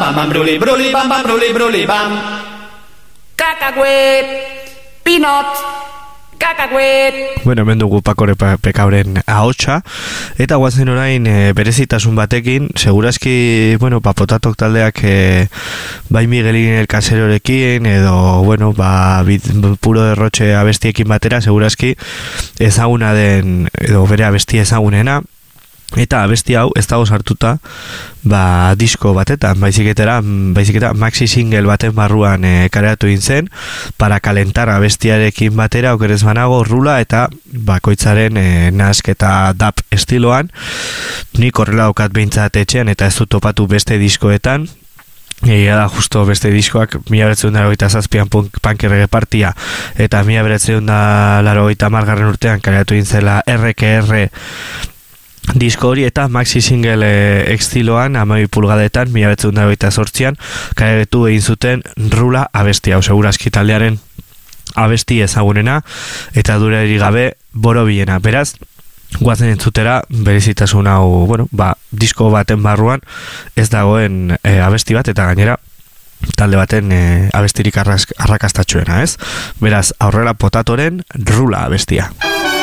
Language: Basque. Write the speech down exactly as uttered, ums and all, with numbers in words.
bam bam bruli bruli bam bam bruli bruli bam. Cacahuet, peanut, cacahuet. Bueno, hemen dugu Pakore Pekauren ahotsa, eta guazen orain e, berezitasun batekin, segurazki, bueno, ba, Potatok taldeak e, bai Miguelin el Caserorekin, edo, bueno, ba, bit, puro derrotxe abestiekin batera, segurazki ezaguna den, edo bere abesti ezagunena, eta abesti hau ez dago sartuta ba, disko batetan, baizik-etera baizik-eta maxi single baten barruan e, kareatu zen, para calentar abestiarekin batera, okerez banago, rula eta bakoitzaren e, nask eta dap estiloan. Nik horrela daukat behintzat etxean eta ez dut topatu beste diskoetan. Egia da, justo beste diskoak mila bederatziehun eta laurogeita zazpian punk errege partia eta mila bederatziehun eta laurogeita hamargarren urtean kareatu zela erre ke erre disko hori, eta maxi single e, estiloan hamabi pulgadetan mila bederatziehun eta laurogeita zortzian karetu egin zuten rula abesti hau, segurazki taldearen abesti ezagunena eta durerik gabe borobilena. Beraz, guazen entzutera berezitasun hau, bueno, ba, disko baten barruan ez dagoen e, abesti bat, eta gainera talde baten e, abestirik arrakastatxuena, ez? Beraz, aurrera Potatoren rula abestia.